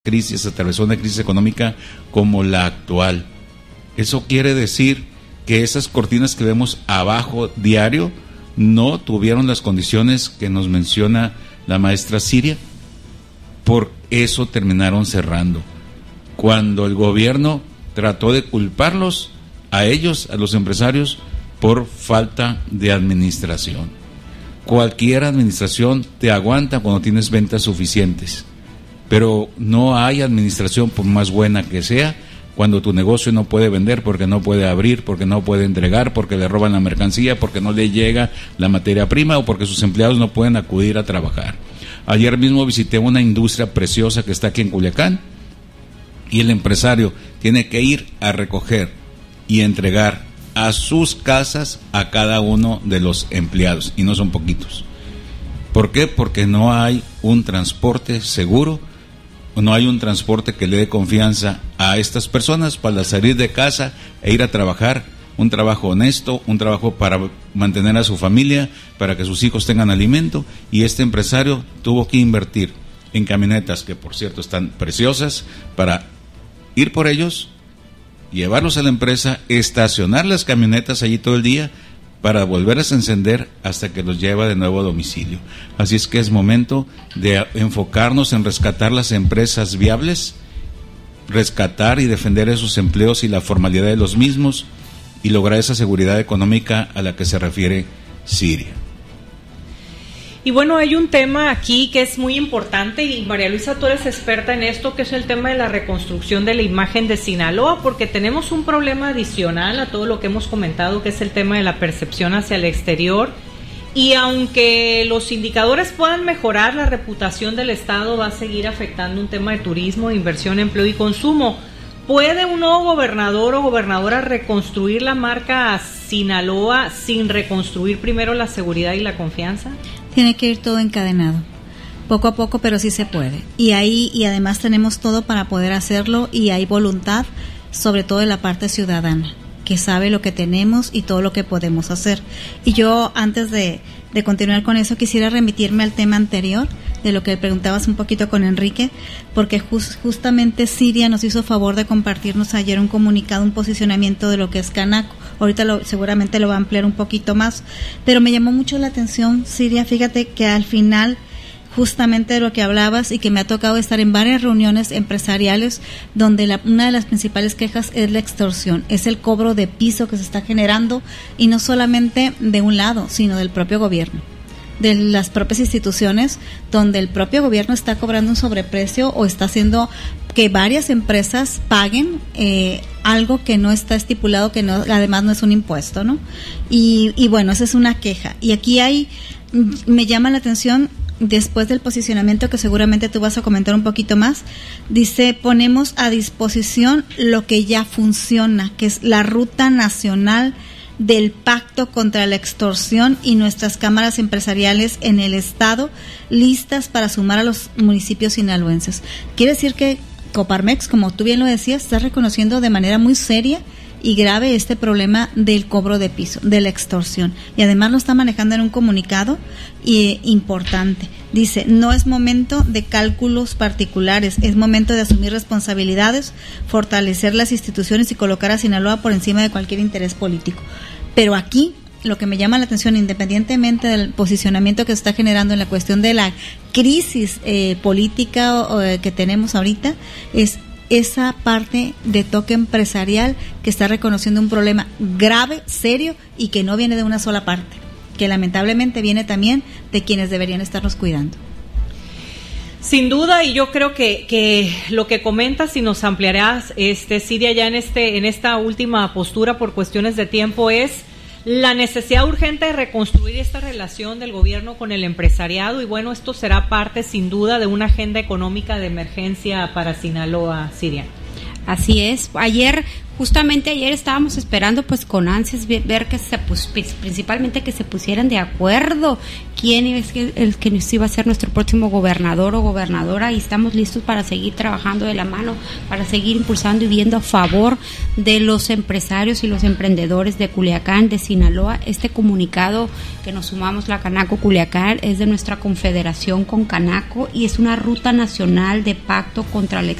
crisis, atravesó una crisis económica como la actual. Eso quiere decir que esas cortinas que vemos abajo diario no tuvieron las condiciones que nos menciona la maestra Siria. Por eso terminaron cerrando. Cuando el gobierno trató de culparlos a ellos, a los empresarios, por falta de administración. Cualquier administración te aguanta cuando tienes ventas suficientes, pero no hay administración, por más buena que sea, cuando tu negocio no puede vender, porque no puede abrir, porque no puede entregar, porque le roban la mercancía, porque no le llega la materia prima o porque sus empleados no pueden acudir a trabajar. Ayer mismo visité una industria preciosa que está aquí en Culiacán y el empresario tiene que ir a recoger y entregar a sus casas a cada uno de los empleados, y no son poquitos. ¿Por qué? Porque no hay un transporte seguro, no hay un transporte que le dé confianza a estas personas para salir de casa e ir a trabajar, un trabajo honesto, un trabajo para mantener a su familia, para que sus hijos tengan alimento, y este empresario tuvo que invertir en camionetas, que por cierto están preciosas, para ir por ellos, llevarlos a la empresa, estacionar las camionetas allí todo el día para volverlas a encender hasta que los lleva de nuevo a domicilio. Así es que es momento de enfocarnos en rescatar las empresas viables, rescatar y defender esos empleos y la formalidad de los mismos y lograr esa seguridad económica a la que se refiere Siria. Y bueno, hay un tema aquí que es muy importante, y María Luisa, tú eres experta en esto, que es el tema de la reconstrucción de la imagen de Sinaloa, porque tenemos un problema adicional a todo lo que hemos comentado, que es el tema de la percepción hacia el exterior. Y aunque los indicadores puedan mejorar, la reputación del Estado va a seguir afectando un tema de turismo, inversión, empleo y consumo. ¿Puede un nuevo gobernador o gobernadora reconstruir la marca Sinaloa sin reconstruir primero la seguridad y la confianza? Tiene que ir todo encadenado, poco a poco, pero sí se puede. Y además tenemos todo para poder hacerlo, y hay voluntad, sobre todo de la parte ciudadana, que sabe lo que tenemos y todo lo que podemos hacer. Y yo, antes de continuar con eso, quisiera remitirme al tema anterior, de lo que preguntabas un poquito con Enrique, porque justamente Siria nos hizo favor de compartirnos ayer un comunicado, un posicionamiento de lo que es Canaco. Ahorita seguramente lo va a ampliar un poquito más, pero me llamó mucho la atención, Siria, fíjate que al final, justamente de lo que hablabas, y que me ha tocado estar en varias reuniones empresariales donde una de las principales quejas es la extorsión, es el cobro de piso que se está generando, y no solamente de un lado, sino del propio gobierno, de las propias instituciones, donde el propio gobierno está cobrando un sobreprecio o está haciendo que varias empresas paguen algo que no está estipulado, que no, además no es un impuesto, ¿no? Y bueno, esa es una queja. Y aquí me llama la atención, después del posicionamiento que seguramente tú vas a comentar un poquito más, dice: ponemos a disposición lo que ya funciona, que es la Ruta Nacional del Pacto contra la Extorsión, y nuestras cámaras empresariales en el estado listas para sumar a los municipios sinaloenses. Quiere decir que Coparmex, como tú bien lo decías, está reconociendo de manera muy seria y grave este problema del cobro de piso, de la extorsión, y además lo está manejando en un comunicado importante. Dice: no es momento de cálculos particulares, es momento de asumir responsabilidades, fortalecer las instituciones y colocar a Sinaloa por encima de cualquier interés político. Pero aquí lo que me llama la atención, independientemente del posicionamiento que se está generando en la cuestión de la crisis política que tenemos ahorita, es esa parte de toque empresarial que está reconociendo un problema grave, serio, y que no viene de una sola parte, que lamentablemente viene también de quienes deberían estarnos cuidando. Sin duda, y yo creo que lo que comentas, y nos ampliarás, Siria, ya en esta última postura por cuestiones de tiempo, es la necesidad urgente de reconstruir esta relación del gobierno con el empresariado, y bueno, esto será parte sin duda de una agenda económica de emergencia para Sinaloa, Siria. Así es. Justamente ayer estábamos esperando pues con ansias ver que principalmente que se pusieran de acuerdo quién es el que nos iba a ser nuestro próximo gobernador o gobernadora, y estamos listos para seguir trabajando de la mano, para seguir impulsando y viendo a favor de los empresarios y los emprendedores de Culiacán, de Sinaloa. Este comunicado que nos sumamos, la Canaco Culiacán, es de nuestra confederación con Canaco y es una ruta nacional de pacto contra la